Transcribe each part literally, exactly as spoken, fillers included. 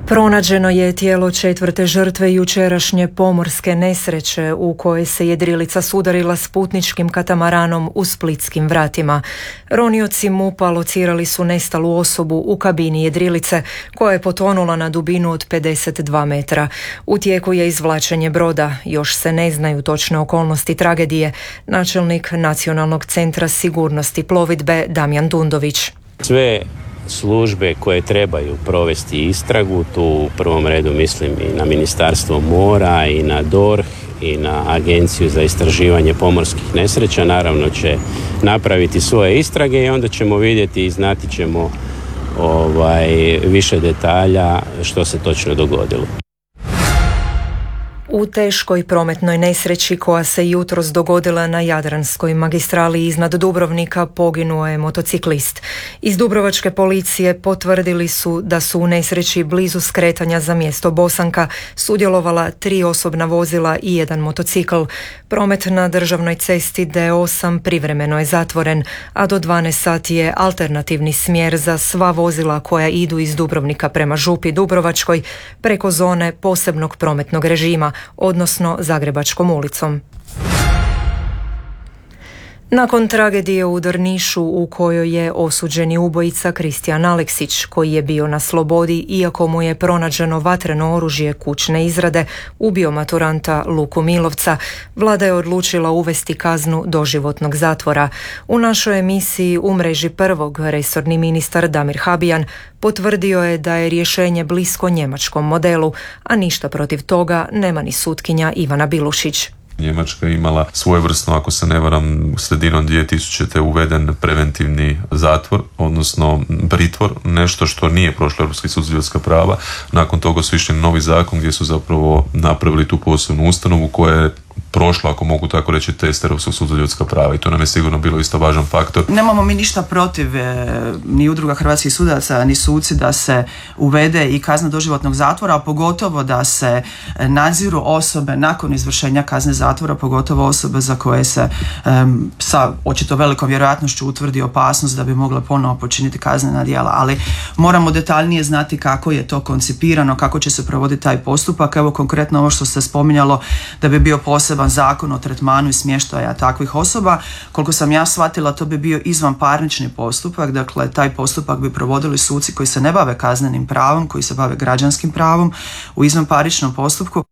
Pronađeno je tijelo četvrte žrtve jučerašnje pomorske nesreće u kojoj se jedrilica sudarila s putničkim katamaranom u Splitskim vratima. Ronioci MUP-a locirali su nestalu osobu u kabini jedrilice koja je potonula na dubinu od pedeset dva metra. U tijeku je izvlačenje broda, još se ne znaju točne okolnosti tragedije. Načelnik Nacionalnog centra sigurnosti plovidbe Damjan Dundović. Sve službe koje trebaju provesti istragu, tu u prvom redu mislim i na Ministarstvo mora i na D O R H i na Agenciju za istraživanje pomorskih nesreća, naravno će napraviti svoje istrage i onda ćemo vidjeti i znati ćemo ovaj, više detalja što se točno dogodilo. U teškoj prometnoj nesreći koja se jutros dogodila na Jadranskoj magistrali iznad Dubrovnika poginuo je motociklist. Iz dubrovačke policije potvrdili su da su u nesreći blizu skretanja za mjesto Bosanka sudjelovala tri osobna vozila i jedan motocikl. Promet na državnoj cesti D osam privremeno je zatvoren, a do dvanaest sati je alternativni smjer za sva vozila koja idu iz Dubrovnika prema Župi Dubrovačkoj preko zone posebnog prometnog režima, odnosno Zagrebačkom ulicom. Nakon tragedije u Drnišu u kojoj je osuđeni ubojica Kristijan Aleksić, koji je bio na slobodi iako mu je pronađeno vatreno oružje kućne izrade, ubio maturanta Luku Milovca, vlada je odlučila uvesti kaznu doživotnog zatvora. U našoj emisiji U mreži prvog resorni ministar Damir Habijan potvrdio je da je rješenje blisko njemačkom modelu, a ništa protiv toga nema ni sutkinja Ivana Bilušić. Njemačka je imala svojevrsno, ako se ne varam, sredinom dvije tisućite uveden preventivni zatvor, odnosno pritvor, nešto što nije prošlo Europski sud za ljudska prava. Nakon toga su išli novi zakon gdje su zapravo napravili tu posebnu ustanovu koja je prošlo, ako mogu tako reći, test Europskog suda za ljudska prava i to nam je sigurno bilo isto važan faktor. Nemamo mi ništa protiv e, ni udruga hrvatskih sudaca ni suci da se uvede i kazna doživotnog zatvora, a pogotovo da se nadziru osobe nakon izvršenja kazne zatvora, pogotovo osobe za koje se e, sa očito velikom vjerojatnošću utvrdi opasnost da bi mogle ponovo počiniti kaznena djela, ali moramo detaljnije znati kako je to koncipirano, kako će se provoditi taj postupak. Evo konkretno ovo što ste spominjalo da bi bio poseban zakon o tretmanu i smještaja takvih osoba. Koliko sam ja shvatila, to bi bio izvanparnični postupak, dakle taj postupak bi provodili suci koji se ne bave kaznenim pravom, koji se bave građanskim pravom u izvanparničnom postupku.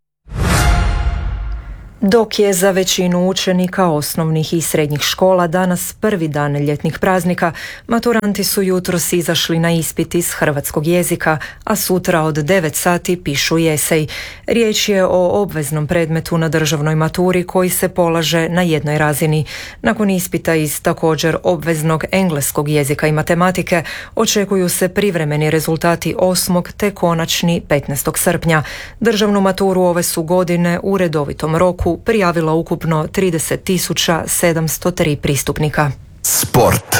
Dok je za većinu učenika osnovnih i srednjih škola danas prvi dan ljetnih praznika, maturanti su jutros izašli na ispit iz hrvatskog jezika, a sutra od devet sati pišu esej. Riječ je o obveznom predmetu na državnoj maturi koji se polaže na jednoj razini. Nakon ispita iz također obveznog engleskog jezika i matematike očekuju se privremeni rezultati osmog te konačni petnaestog srpnja. Državnu maturu ove su godine u redovitom roku prijavila ukupno trideset tisuća sedamsto tri pristupnika. Sport.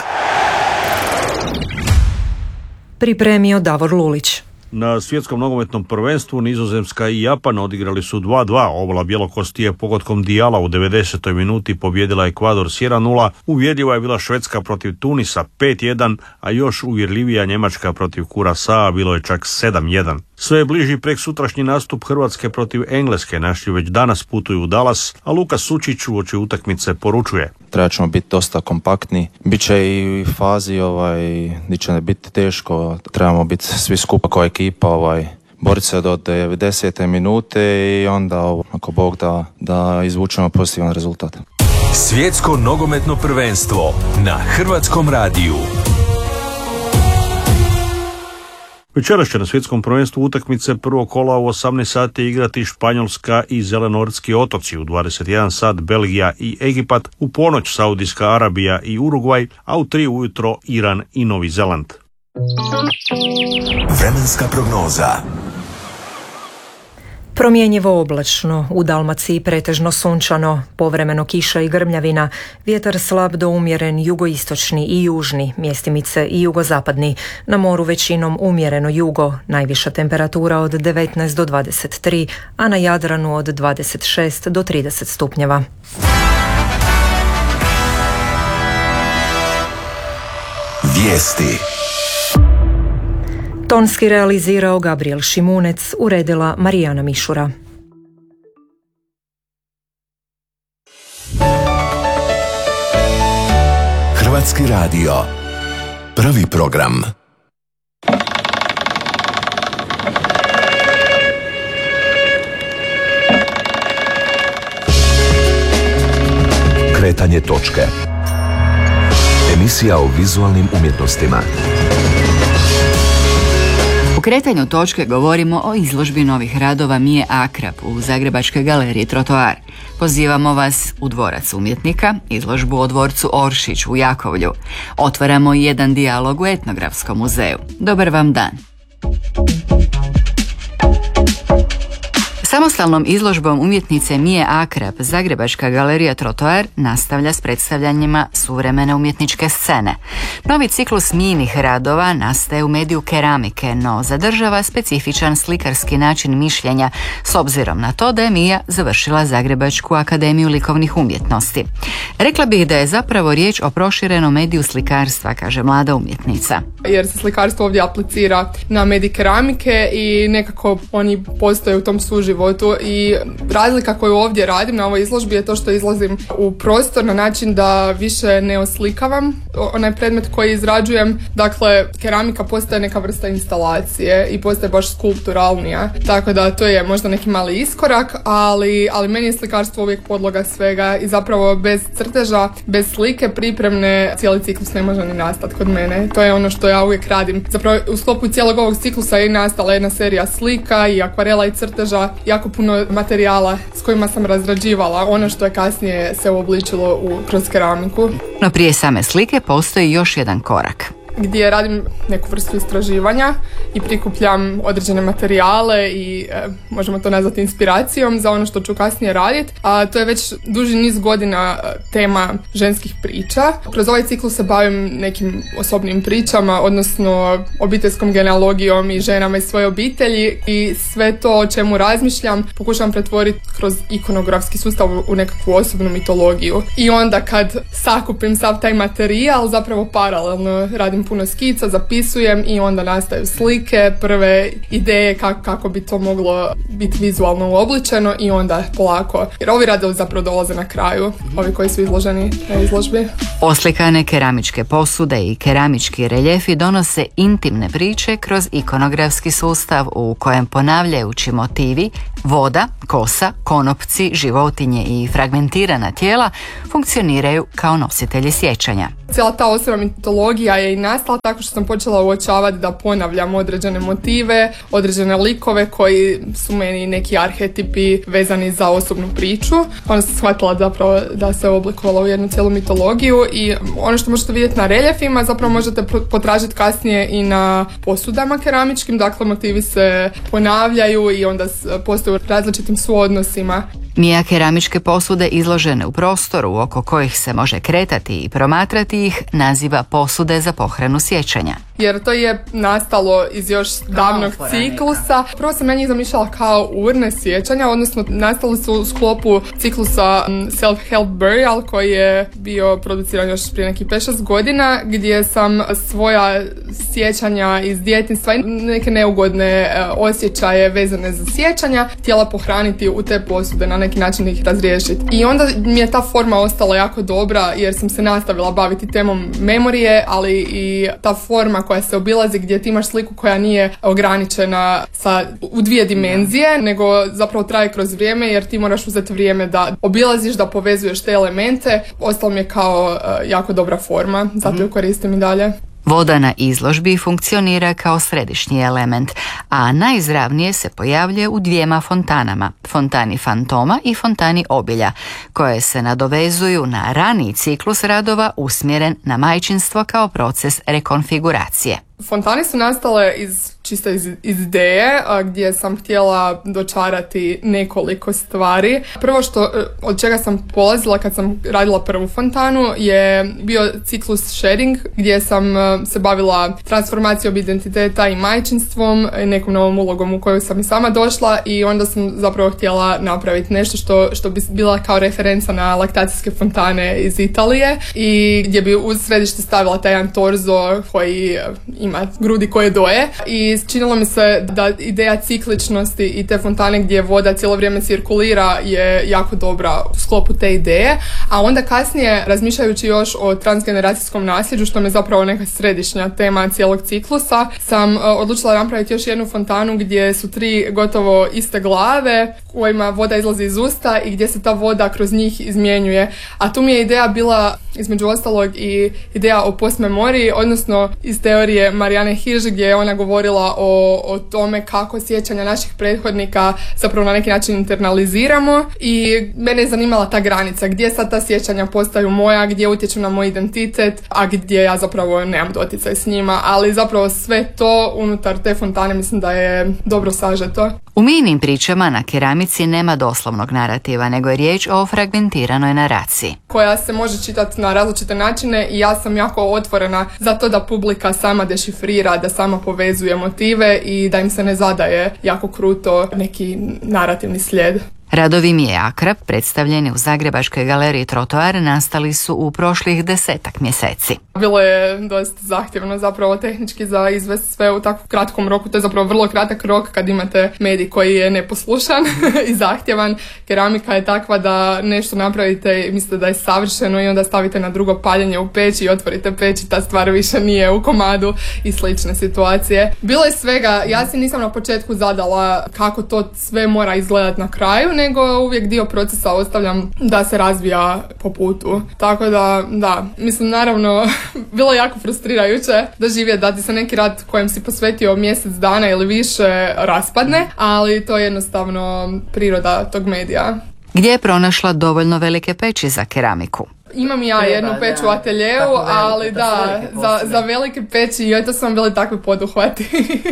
Pripremio Davor Lulić. Na svjetskom nogometnom prvenstvu Nizozemska i Japan odigrali su dva dva. Obala Bjelokosti je pogodkom Dijala u devedesetoj minuti pobjedila Ekvador s jedan nula. Uvjerljiva je bila Švedska protiv Tunisa pet jedan, a još uvjerljivija Njemačka protiv Kurasaa bilo je čak sedam jedan. Sve je bliži prek sutrašnji nastup Hrvatske protiv Engleske. Naši već danas putuju u Dallas, a Luka Sučić uoči utakmice poručuje: Trebat ćemo biti dosta kompaktni. Biće i fazi ovaj, gdje će biti teško. Trebamo biti svi skupa kao ekipa, ovaj, boriti se do devedesete minute i onda, ako Bog da, da izvučemo pozitivan rezultat. Svjetsko nogometno prvenstvo na Hrvatskom radiju. Večeras će na svjetskom prvenstvu utakmice prvog kola u osamnaest sati igrati Španjolska i Zelenortski otoci, u dvadeset jedan sat Belgija i Egipat, u ponoć Saudijska Arabija i Urugvaj, a u tri ujutro Iran i Novi Zeland. Vremenska prognoza. Promjenjivo oblačno, u Dalmaciji pretežno sunčano, povremeno kiša i grmljavina, vjetar slab do umjeren jugoistočni i južni, mjestimice i jugozapadni, na moru većinom umjereno jugo, najviša temperatura od devetnaest do dvadeset tri, a na Jadranu od dvadeset šest do trideset stupnjeva. Vijesti. Tonski realizirao Gabriel Šimunec, uredila Marijana Mišura. Hrvatski radio. Prvi program. Kretanje točke. Emisija o vizualnim umjetnostima. U kretanju točke govorimo o izložbi novih radova Mije Akrap u Zagrebačkoj galeriji Trotoar. Pozivamo vas u Dvorac umjetnika, izložbu o dvorcu Oršić u Jakovlju. Otvaramo i jedan dijalog u Etnografskom muzeju. Dobar vam dan! Samostalnom izložbom umjetnice Mije Akrap Zagrebačka galerija Trotoar nastavlja s predstavljanjima suvremene umjetničke scene. Novi ciklus Mijinih radova nastaje u mediju keramike, no zadržava specifičan slikarski način mišljenja s obzirom na to da je Mija završila Zagrebačku akademiju likovnih umjetnosti. Rekla bih da je zapravo riječ o proširenom mediju slikarstva, kaže mlada umjetnica. Jer se slikarstvo ovdje aplicira na medij keramike i nekako oni postoje u tom suživotu. I razlika koju ovdje radim na ovoj izložbi je to što izlazim u prostor na način da više ne oslikavam onaj predmet koji izrađujem. Dakle, keramika postaje neka vrsta instalacije i postaje baš skulpturalnija. Tako da to je možda neki mali iskorak, ali, ali meni je slikarstvo uvijek podloga svega i zapravo bez crteža, bez slike pripremne cijeli ciklus ne može ni nastati kod mene. To je ono što ja uvijek radim. Zapravo u sklopu cijelog ovog ciklusa je nastala jedna serija slika i akvarela i crteža, jako puno materijala s kojima sam razrađivala ono što je kasnije se uobličilo u, kroz keramiku. No prije same slike postoji još jedan korak. Gdje radim neku vrstu istraživanja i prikupljam određene materijale i e, možemo to nazvati inspiracijom za ono što ću kasnije raditi. A to je već duži niz godina tema ženskih priča. Kroz ovaj ciklus se bavim nekim osobnim pričama, odnosno obiteljskom genealogijom i ženama iz svoje obitelji i sve to o čemu razmišljam pokušavam pretvoriti kroz ikonografski sustav u nekakvu osobnu mitologiju. I onda kad sakupim sav taj materijal, zapravo paralelno radim puno skica, zapisujem i onda nastaju slike, prve ideje kako, kako bi to moglo biti vizualno uobličeno i onda polako. Jer ovi radovi zapravo dolaze na kraju, ovi koji su izloženi na izložbi. Oslikane keramičke posude i keramički reljefi donose intimne priče kroz ikonografski sustav u kojem ponavljajući motivi voda, kosa, konopci, životinje i fragmentirana tijela funkcioniraju kao nositelji sjećanja. Cijela ta osobna mitologija je i nastala tako što sam počela uočavati da ponavljam određene motive, određene likove koji su meni neki arhetipi vezani za osobnu priču. Onda sam shvatila zapravo da se oblikovala u jednu cijelu mitologiju i ono što možete vidjeti na reljefima zapravo možete potražiti kasnije i na posudama keramičkim, dakle motivi se ponavljaju i onda postoje u različitim suodnosima. Mija keramičke posude izložene u prostoru oko kojih se može kretati i promatrati ih naziva posude za pohranu sjećanja. Jer to je nastalo iz još davnog ciklusa. Prvo sam na njih zamišljala kao urne sjećanja, odnosno nastali su u sklopu ciklusa Self-Help Burial koji je bio produciran još prije nekih pet šest godina, gdje sam svoja sjećanja iz djetinjstva i neke neugodne osjećaje vezane za sjećanja htjela pohraniti u te posude, na neki način ih razriješiti. I onda mi je ta forma ostala jako dobra jer sam se nastavila baviti temom memorije, ali i ta forma koja se obilazi gdje ti imaš sliku koja nije ograničena sa, u dvije dimenzije, nego zapravo traje kroz vrijeme jer ti moraš uzeti vrijeme da obilaziš, da povezuješ te elemente. Ostalo mi je kao uh, jako dobra forma, zato ju koristim i dalje. Voda na izložbi funkcionira kao središnji element, a najizravnije se pojavljuje u dvijema fontanama, fontani Fantoma i fontani Obilja, koje se nadovezuju na raniji ciklus radova usmjeren na majčinstvo kao proces rekonfiguracije. Fontane su nastale iz čisto iz, iz ideje a, gdje sam htjela dočarati nekoliko stvari. Prvo što od čega sam polazila kad sam radila prvu fontanu je bio ciklus sharing gdje sam a, se bavila transformacijom identiteta i majčinstvom i nekom novom ulogom u koju sam i sama došla i onda sam zapravo htjela napraviti nešto što, što bi bila kao referenca na laktacijske fontane iz Italije i gdje bi uz središte stavila taj jedan torzo koji ima grudi koje doje i i činilo mi se da ideja cikličnosti i te fontane gdje voda cijelo vrijeme cirkulira je jako dobra u sklopu te ideje, a onda kasnije razmišljajući još o transgeneracijskom nasljeđu, što mi je zapravo neka središnja tema cijelog ciklusa, sam odlučila napraviti još jednu fontanu gdje su tri gotovo iste glave kojima voda izlazi iz usta i gdje se ta voda kroz njih izmjenjuje. A tu mi je ideja bila između ostalog i ideja o postmemoriji, odnosno iz teorije Marianne Hirsch gdje je ona govorila o, o tome kako sjećanja naših prethodnika zapravo na neki način internaliziramo, i mene je zanimala ta granica gdje sad ta sjećanja postaju moja, gdje utječu na moj identitet, a gdje ja zapravo nemam doticaj s njima, ali zapravo sve to unutar te fontane mislim da je dobro sažeto. U Mijinim pričama na keramici nema doslovnog narativa, nego je riječ o fragmentiranoj naraciji, koja se može čitati na različite načine, i ja sam jako otvorena za to da publika sama dešifrira, da sama povezuje motive i da im se ne zadaje jako kruto neki narativni slijed. Radovi Mije Akrap, predstavljeni u Zagrebačkoj galeriji Trotoar, nastali su u prošlih desetak mjeseci. Bilo je dosta zahtjevno zapravo tehnički za izvesti sve u tako kratkom roku. To je zapravo vrlo kratak rok kad imate medij koji je neposlušan i zahtjevan. Keramika je takva da nešto napravite i mislite da je savršeno i onda stavite na drugo paljenje u peć i otvorite peć i ta stvar više nije u komadu i slične situacije. Bilo je svega, ja si nisam na početku zadala kako to sve mora izgledati na kraju, nego uvijek dio procesa ostavljam da se razvija po putu. Tako da, da, mislim naravno bilo je jako frustrirajuće doživjeti da ti se neki rad kojem si posvetio mjesec dana ili više raspadne, ali to je jednostavno priroda tog medija. Gdje je pronašla dovoljno velike peći za keramiku? Imam ja jednu peć u ateljeu, ali da, za, za velike peći, joj, to su vam bili takvi poduhvati.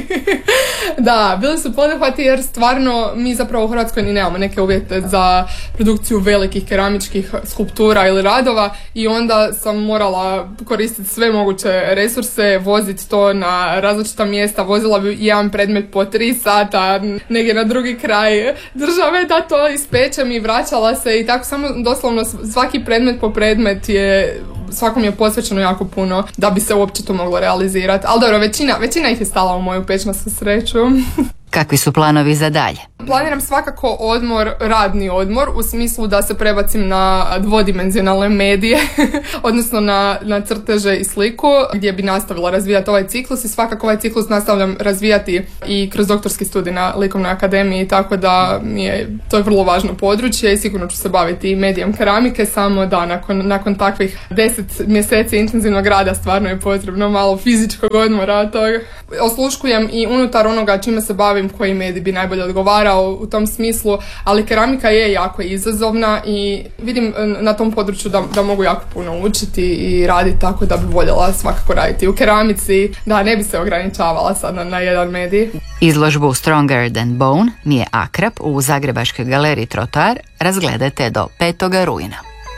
Da, bili su poduhvati jer stvarno mi zapravo u Hrvatskoj ni nemamo neke uvjete za produkciju velikih keramičkih skulptura ili radova, i onda sam morala koristiti sve moguće resurse, voziti to na različita mjesta, vozila bi jedan predmet po tri sata negdje na drugi kraj države da to ispečem i vraćala se i tako samo doslovno svaki predmet po predmet predmet je, svakom je posvećeno jako puno da bi se uopće to moglo realizirati. Ali dobro, većina, većina ih je stala u moju peć na svu sreću. Kakvi su planovi za dalje? Planiram svakako odmor, radni odmor, u smislu da se prebacim na dvodimenzionalne medije, odnosno na, na crteže i sliku, gdje bi nastavila razvijati ovaj ciklus, i svakako ovaj ciklus nastavljam razvijati i kroz doktorski studij na Likovnoj akademiji, tako da mi je to je vrlo važno područje i sigurno ću se baviti i medijem keramike, samo da nakon, nakon takvih deset mjeseci intenzivnog rada stvarno je potrebno malo fizičkog odmora od toga. Osluškujem i unutar onoga čime se bavim koji medij bi najbolje odgovarao u tom smislu, ali keramika je jako izazovna i vidim na tom području da, da mogu jako puno učiti i raditi, tako da bi voljela svakako raditi u keramici, da ne bi se ograničavala sad na, na jedan medij. Izložbu Stronger Than Bone Mije Akrap u Zagrebačkoj galeriji Trotoar razgledajte do petoga rujna.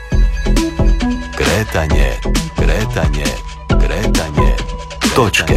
Kretanje, kretanje, kretanje, točke.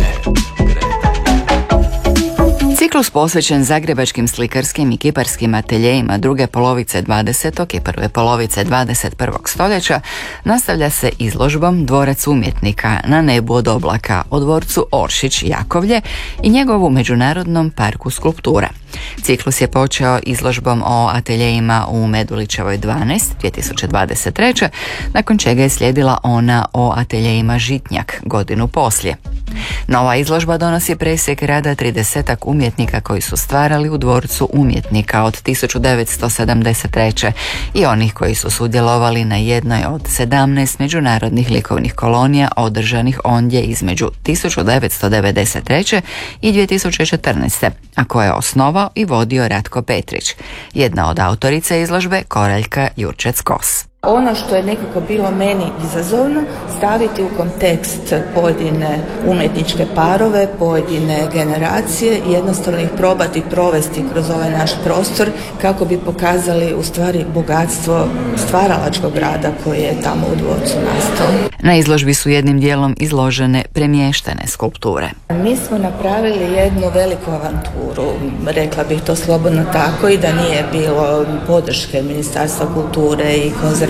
Ciklus posvećen zagrebačkim slikarskim i kiparskim ateljejima druge polovice dvadesetog i prve polovice dvadeset prvog stoljeća nastavlja se izložbom Dvorac umjetnika na nebu od oblaka o dvorcu Oršić Jakovlje i njegovu međunarodnom parku skulptura. Ciklus je počeo izložbom o ateljejima u Medulićevoj dvanaest dvije tisuće dvadeset treće. nakon čega je slijedila ona o ateljejima Žitnjak godinu poslije. Nova izložba donosi presjek rada tridesetak umjetnika koji su stvarali u Dvorcu umjetnika od tisuću devetsto sedamdeset treće. i onih koji su sudjelovali na jednoj od sedamnaest međunarodnih likovnih kolonija održanih ondje između tisuću devetsto devedeset treće. i dvije tisuće četrnaeste. a koje je osnovao i vodio Ratko Petrić. Jedna od autorica izložbe Koraljka Jurčec-Kos. Ono što je nekako bilo meni izazovno, staviti u kontekst pojedine umjetničke parove, pojedine generacije i jednostavno ih probati provesti kroz ovaj naš prostor kako bi pokazali u stvari bogatstvo stvaralačkog rada koji je tamo u dvorcu nastao. Na izložbi su jednim dijelom izložene premještene skulpture. Mi smo napravili jednu veliku avanturu, rekla bih to slobodno tako, i da nije bilo podrške Ministarstva kulture i konzervacije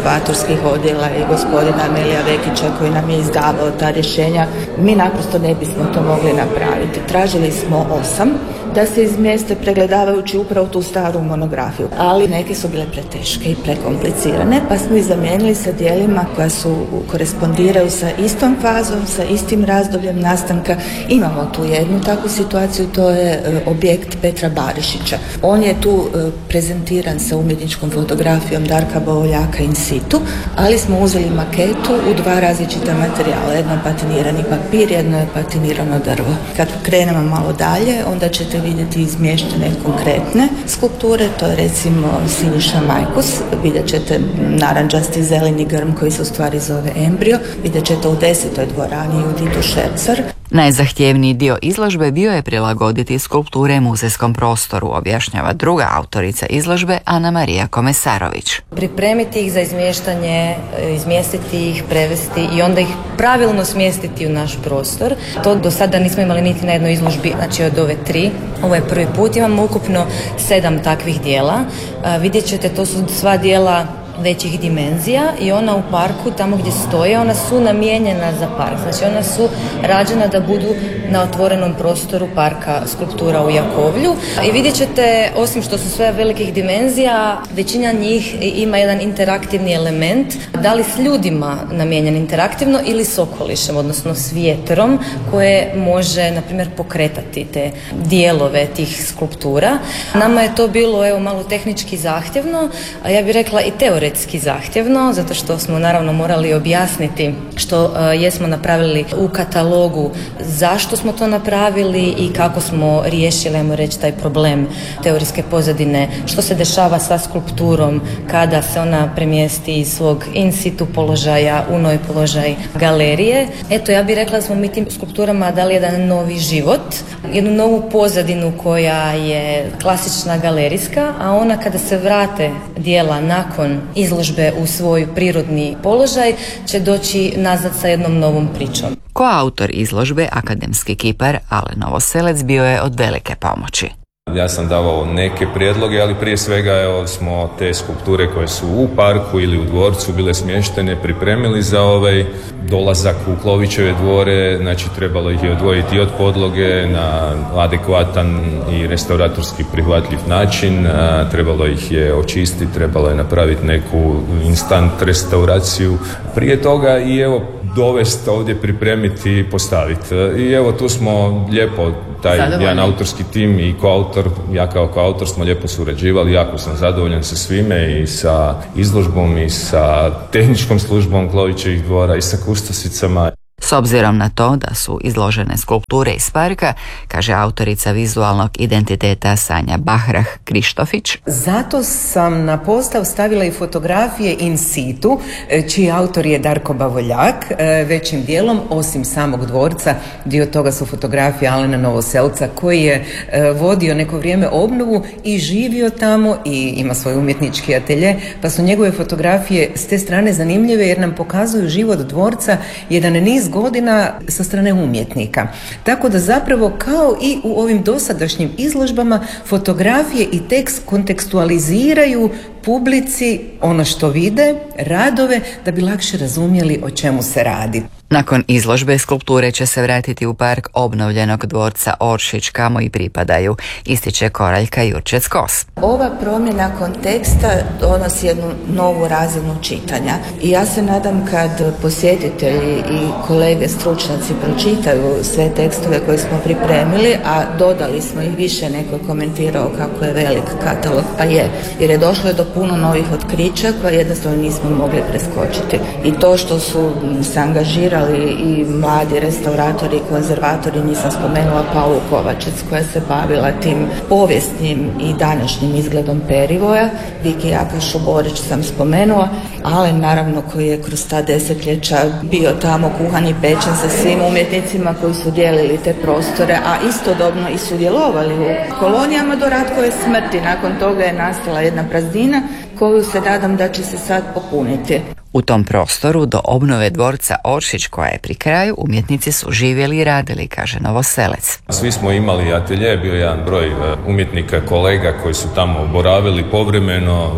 konzervatorskih odjela i gospodina Emilija Vekića koji nam je izdavao ta rješenja, mi naprosto ne bismo to mogli napraviti. Tražili smo osam da se izmjeste pregledavajući upravo tu staru monografiju, ali neke su bile preteške i prekomplicirane, pa smo ih zamijenili sa dijelima koja su korespondiraju sa istom fazom, sa istim razdobljem nastanka. Imamo tu jednu takvu situaciju, to je objekt Petra Barišića. On je tu prezentiran sa umjetničkom fotografijom Darka Bavoljaka in situ, ali smo uzeli maketu u dva različita materijala. Jedno je patinirani papir, jedno je patinirano drvo. Kad krenemo malo dalje, onda ćete vidjeti izmještene konkretne skulpture, to je recimo Siniša Majkus, vidjet ćete naranđasti zeleni grm koji se u stvari zove embrio, vidjet ćete u desetoj dvorani Juditu Šercar. Najzahtjevniji dio izložbe bio je prilagoditi skulpture muzejskom prostoru, objašnjava druga autorica izložbe Ana Marija Komesarović. Pripremiti ih za izmještanje, izmjestiti ih, prevesti i onda ih pravilno smjestiti u naš prostor. To do sada nismo imali niti na jednoj izložbi, znači od ove tri. Ovo je prvi put, imamo ukupno sedam takvih dijela. Vidjet ćete, to su sva dijela većih dimenzija i ona u parku, tamo gdje stoje, ona su namijenjena za park. Znači ona su rađena da budu na otvorenom prostoru parka skulptura u Jakovlju. I vidjet ćete, osim što su sve velikih dimenzija, većina njih ima jedan interaktivni element, da li s ljudima namijenjen interaktivno ili s okolišem, odnosno s vjetrom koje može, na primjer, pokretati te dijelove tih skulptura. Nama je to bilo, evo, malo tehnički zahtjevno, a ja bih rekla i teoretski zahtjevno, zato što smo naravno morali objasniti što uh, jesmo napravili u katalogu, zašto smo to napravili i kako smo riješili, ajmo reći, taj problem teorijske pozadine, što se dešava sa skulpturom kada se ona premjesti iz svog in situ položaja u novi položaj galerije. Eto, ja bih rekla da smo mi tim skulpturama dali jedan novi život, jednu novu pozadinu koja je klasična galerijska, a ona kada se vrate dijela nakon izložbe u svoj prirodni položaj će doći nazad sa jednom novom pričom. Koautor izložbe, akademski kipar Alen Novoselec, bio je od velike pomoći. Ja sam davao neke prijedloge, ali prije svega evo, smo te skulpture koje su u parku ili u dvorcu bile smještene pripremili za ovaj dolazak u Klovićeve dvore, znači trebalo ih je odvojiti od podloge na adekvatan i restauratorski prihvatljiv način, a, trebalo ih je očistiti, trebalo je napraviti neku instant restauraciju prije toga i evo dovesti ovdje, pripremiti i postaviti. I evo tu smo lijepo, taj zadovoljni. Jedan autorski tim i koautor, ja kao koautor smo lijepo surađivali, jako sam zadovoljan sa svime i sa izložbom i sa tehničkom službom Klovićevih dvora i sa kustosicama. S obzirom na to da su izložene skulpture iz parka, kaže autorica vizualnog identiteta Sanja Bahrah Krištofić. Zato sam na postav stavila i fotografije in situ, čiji autor je Darko Bavoljak, većim dijelom, osim samog dvorca. Dio toga su fotografije Alena Novoselca, koji je vodio neko vrijeme obnovu i živio tamo i ima svoj umjetnički atelje, pa su njegove fotografije s te strane zanimljive jer nam pokazuju život dvorca, jedan niz godina sa strane umjetnika. Tako da zapravo kao i u ovim dosadašnjim izložbama fotografije i tekst kontekstualiziraju publici ono što vide, radove, da bi lakše razumjeli o čemu se radi. Nakon izložbe skulpture će se vratiti u park obnovljenog dvorca Oršić, kamo i pripadaju, ističe Koraljka Jurčec-Kos. Ova promjena konteksta donosi jednu novu razinu čitanja i ja se nadam kad posjetitelji i kolege stručnjaci pročitaju sve tekstove koje smo pripremili, a dodali smo ih više, neko je komentirao kako je velik katalog, pa je, jer je došlo do puno novih otkrića koje jednostavno nismo mogli preskočiti. I to što su se angažirali i mladi restauratori i konzervatori, nisam spomenula Paulu Kovačec koja se bavila tim povijesnim i današnjim izgledom Perivoja, Viki Jakašu Borić sam spomenula, Alen naravno koji je kroz ta desetljeća bio tamo kuhan i pečen sa svim umjetnicima koji su dijelili te prostore, a istodobno i sudjelovali u kolonijama do Ratkove smrti. Nakon toga je nastala jedna praznina koju se nadam da će se sad popuniti. U tom prostoru do obnove dvorca Oršić koja je pri kraju, umjetnici su živjeli i radili, kaže Novoselec. Svi smo imali atelje, bio jedan broj umjetnika, kolega koji su tamo boravili povremeno u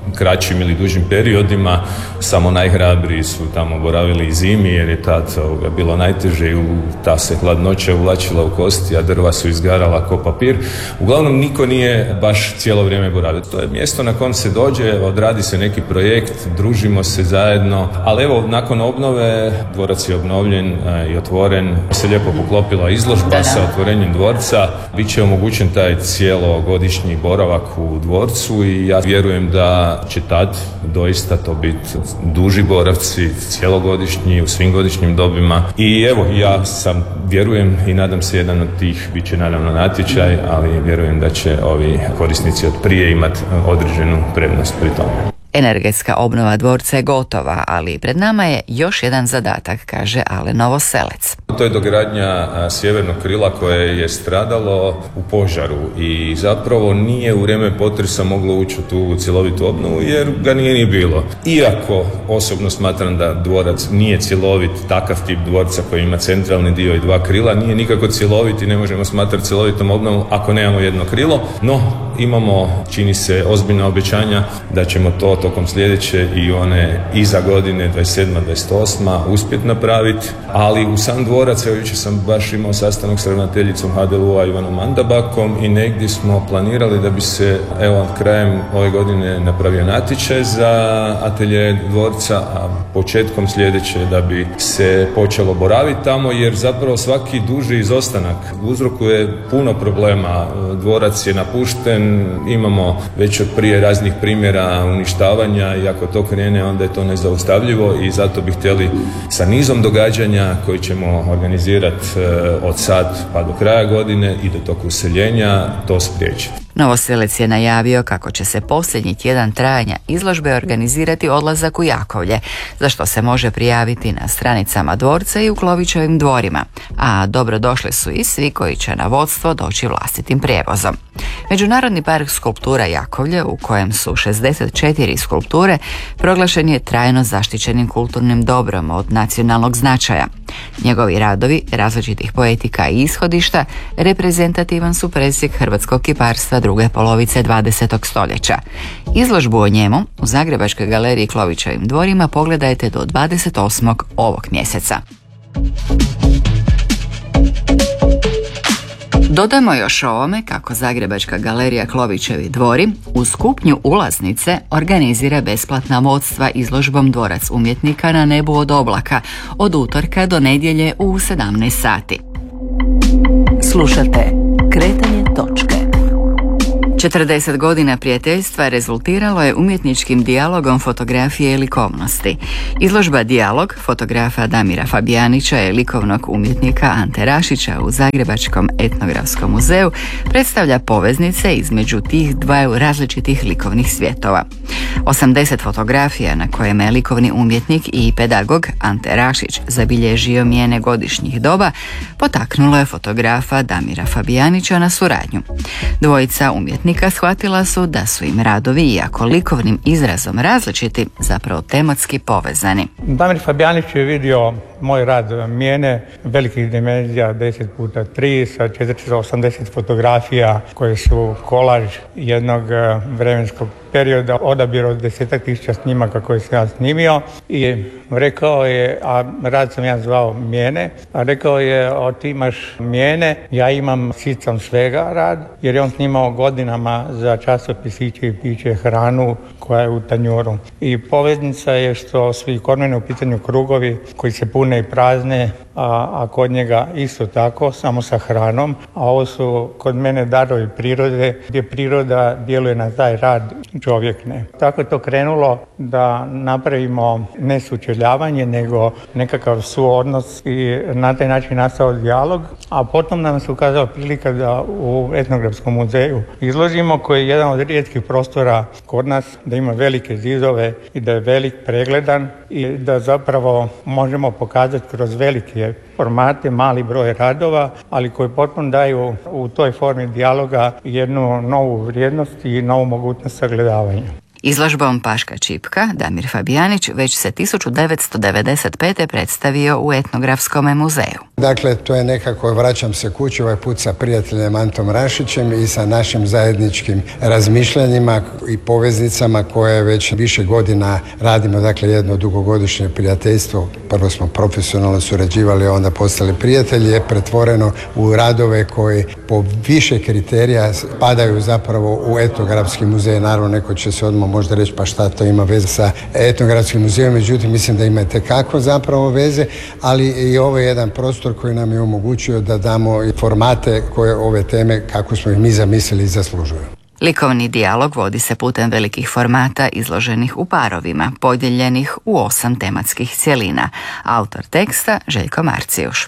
kraćim ili dužim periodima. Samo najhrabriji su tamo boravili i zimi jer je tad ovoga, bilo najteže i u, ta se hladnoća uvlačila u kosti, a drva su izgarala ko papir. Uglavnom niko nije baš cijelo vrijeme boravio. To je mjesto na kom se dođe, odradi se neki projekt, družimo se zajedno, ali evo nakon obnove dvorac je obnovljen i otvoren, se lijepo poklopila izložba sa otvorenjem dvorca, bit će omogućen taj cijelogodišnji boravak u dvorcu i ja vjerujem da će tad doista to biti duži boravci, cijelogodišnji, u svim godišnjim dobima i evo ja sam, vjerujem i nadam se jedan od tih, bit će naravno natječaj, ali vjerujem da će ovi korisnici od prije imati određenu prednost pri tome. Energetska obnova dvorca je gotova, ali pred nama je još jedan zadatak, kaže Alen Novoselec. To je dogradnja sjevernog krila koje je stradalo u požaru i zapravo nije u vrijeme potresa moglo ući u tu cjelovitu obnovu jer ga nije ni bilo. Iako osobno smatram da dvorac nije cjelovit, takav tip dvorca koji ima centralni dio i dva krila, nije nikako cjelovit i ne možemo smatrati cjelovitom obnovom ako nemamo jedno krilo, no imamo, čini se, ozbiljna obećanja da ćemo to tokom sljedeće i one iza godine dvadeset sedma dvadeset osma uspjeti napraviti, ali u sam dvorac, evo jučer sam baš imao sastanak s ravnateljicom H D L U-a Ivanom Mandabakom i negdje smo planirali da bi se evo krajem ove godine napravio natječaj za atelje dvorca, a početkom sljedeće da bi se počelo boraviti tamo jer zapravo svaki duži izostanak uzrokuje puno problema. Dvorac je napušten, imamo već od prije raznih primjera uništavanja i ako to krene onda je to nezaustavljivo i zato bi htjeli sa nizom događanja koji ćemo organizirati od sad pa do kraja godine i do tog useljenja to spriječiti. Novoselec je najavio kako će se posljednji tjedan trajanja izložbe organizirati odlazak u Jakovlje, za što se može prijaviti na stranicama dvorca i u Klovićevim dvorima, a dobrodošli su i svi koji će na vodstvo doći vlastitim prijevozom. Međunarodni park skulptura Jakovlje, u kojem su šezdeset četiri skulpture, proglašen je trajno zaštićenim kulturnim dobrom od nacionalnog značaja. Njegovi radovi, različitih poetika i ishodišta, reprezentativan su presjek hrvatskog kiparstva druge polovice dvadesetog stoljeća. Izložbu o njemu u Zagrebačkoj galeriji Klovićevim dvorima pogledajte do dvadeset osmog ovog mjeseca. Dodamo još ovome kako Zagrebačka galerija Klovićevi dvori uz kupnju ulaznice organizira besplatna vodstva izložbom Dvorac umjetnika na nebu od oblaka od utorka do nedjelje u sedamnaest sati. Slušate Kretanje točke. četrdeset godina prijateljstva rezultiralo je umjetničkim dijalogom fotografije i likovnosti. Izložba Dijalog fotografa Damira Fabijanića i likovnog umjetnika Ante Rašića u Zagrebačkom etnografskom muzeju predstavlja poveznice između tih dvaju različitih likovnih svjetova. osamdeset fotografija na kojima je likovni umjetnik i pedagog Ante Rašić zabilježio mijene godišnjih doba potaknulo je fotografa Damira Fabijanića na suradnju. Dvojica umjetnika shvatila su da su im radovi, iako likovnim izrazom različiti, zapravo tematski povezani. Damir Fabijanić je vidio moj rad mijene velikih dimenzija deset puta tri sa četiristo osamdeset fotografija koje su kolaž jednog vremenskog perioda, odabir od desetak tisuća snimaka koje sam ja snimio i rekao je, a rad sam ja zvao mijene, a rekao je, o ti imaš mijene, ja imam sicam svega rad, jer je on snimao godinama za časopis Iće i piće hranu koja je u tanjuru. I poveznica je što su i kod mene u pitanju krugovi koji se pune i prazne, a, a kod njega isto tako, samo sa hranom, a ovo su kod mene darovi prirode, gdje priroda djeluje na taj rad, čovjek ne. Tako je to krenulo da napravimo ne sučeljavanje, nego nekakav suodnos i na taj način nastao dijalog, a potom nam se ukazala prilika da u etnografskom muzeju izložimo, koji je jedan od rijetkih prostora kod nas, da ima velike zidove i da je velik, pregledan i da zapravo možemo pokazati kroz velike formate mali broj radova, ali koji potpuno daju u toj formi dijaloga jednu novu vrijednost i novu mogućnost sagledavanja. Izložbom Paška čipka Damir Fabijanić već se tisuću devetsto devedeset pete predstavio u Etnografskom muzeju. Dakle, to je nekako vraćam se kući, ovaj put sa prijateljem Antom Rašićem i sa našim zajedničkim razmišljanjima i poveznicama koje već više godina radimo, dakle jedno dugogodišnje prijateljstvo. Prvo smo profesionalno surađivali, a onda postali prijatelji, je pretvoreno u radove koji po više kriterija padaju zapravo u Etnografski muzej. Naravno, neko će se odmah možda reći pa šta to ima veze sa Etnografskim muzejom, međutim mislim da ima itekako zapravo veze, ali i ovo je jedan prostor koji nam je omogućio da damo i formate koje ove teme, kako smo ih mi zamislili, zaslužuju. Likovni dijalog vodi se putem velikih formata izloženih u parovima, podijeljenih u osam tematskih cjelina. Autor teksta Željko Marcijuš.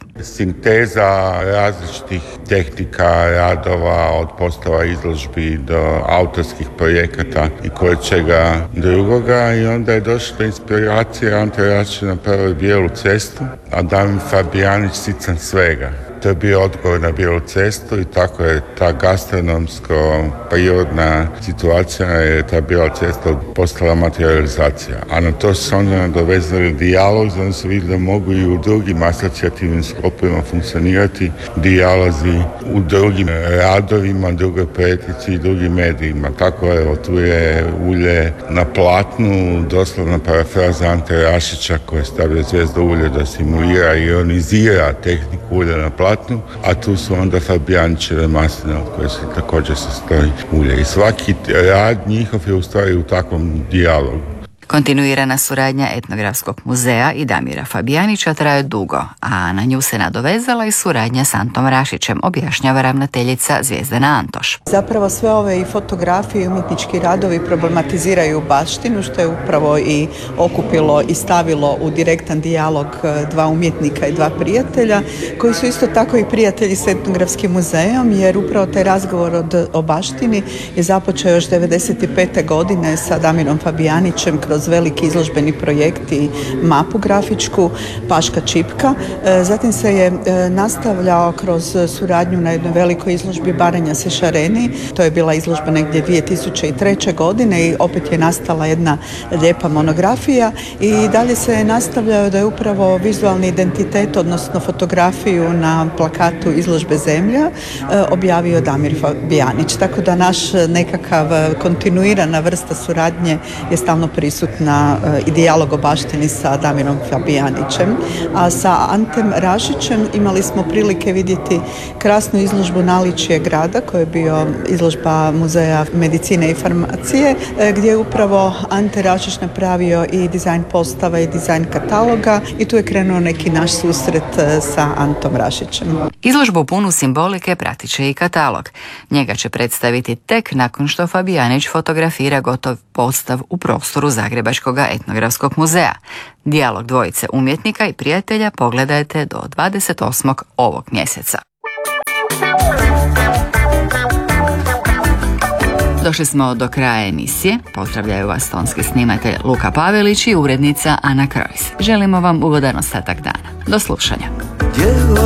Sinteza različitih tehnika, radova, od postava izložbi do autorskih projekata i koje čega drugoga, i onda je došla do inspiracije. Ante Rašić napravio Bijelu cestu, a Damir Fabijanić Sican svega. To je bio odgovor na Bijelu cestu i tako je ta gastronomsko prirodna situacija, je ta Bijela cesta postala materializacija. A na to su onda nadovezali dijalog, onda su vidjeli da mogu i u drugim asocijativnim sklopovima funkcionirati dijalozi u drugim radovima, drugoj poetici i drugim medijima. Tako evo, tu je ulje na platnu, doslovna parafraza Ante Rašića koji stavlja zvijezdu ulje da simulira i ionizira tehniku ulja na platnu, a tu su onda Fabijanićeve masline od koje se također sastoji ulje. I svaki rad njihov je u stvari u takvom dijalogu. Kontinuirana suradnja Etnografskog muzeja i Damira Fabijanića traje dugo, a na nju se nadovezala i suradnja s Antom Rašićem, objašnjava ravnateljica Zvijezdana Antoš. Zapravo sve ove i fotografije i umjetnički radovi problematiziraju baštinu, što je upravo i okupilo i stavilo u direktan dijalog dva umjetnika i dva prijatelja, koji su isto tako i prijatelji s Etnografskim muzejom, jer upravo taj razgovor od, o baštini je započeo još devedeset pete godine sa Damirom Fabijanićem kroz veliki izložbeni projekt i mapu grafičku Paška čipka. Zatim se je nastavljao kroz suradnju na jednoj velikoj izložbi Baranja se šareni. To je bila izložba negdje dvije tisuće treće godine i opet je nastala jedna lijepa monografija i dalje se je nastavljao da je upravo vizualni identitet, odnosno fotografiju na plakatu izložbe Zemlja objavio Damir Fabijanić. Tako da naš nekakav kontinuirana vrsta suradnje je stalno prisutna i dijalog o baštini sa Damirom Fabijanićem. A sa Antem Rašićem imali smo prilike vidjeti krasnu izložbu Naličje grada, koja je bio izložba Muzeja medicine i farmacije, gdje je upravo Ante Rašić napravio i dizajn postava i dizajn kataloga i tu je krenuo neki naš susret sa Antom Rašićem. Izložbu punu simbolike pratit će i katalog. Njega će predstaviti tek nakon što Fabijanić fotografira gotov postav u prostoru Zagrebačkog etnografskog muzeja. Dijalog dvojice umjetnika i prijatelja pogledajte do dvadeset osmog ovog mjeseca. Došli smo do kraja emisije. Pozdravljaju vas tonski snimatelj Luka Pavelić i urednica Ana Krojs. Želimo vam ugodan ostatak dana. Do slušanja.